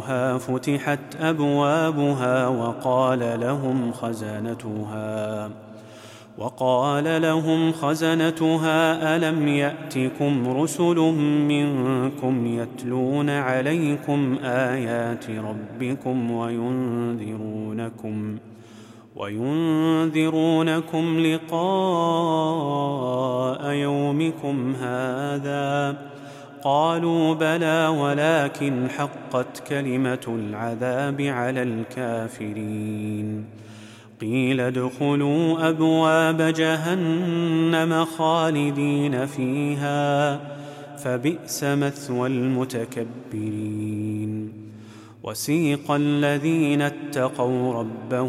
دخلوها فتحت أبوابها وقال لهم خزنتها ألم يأتكم رسل منكم يتلون عليكم آيات ربكم وينذرونكم لقاء يومكم هذا؟ قالوا بلى ولكن حقت كلمة العذاب على الكافرين. قيل ادخلوا أبواب جهنم خالدين فيها فبئس مثوى المتكبرين. وسيق الذين اتقوا ربهم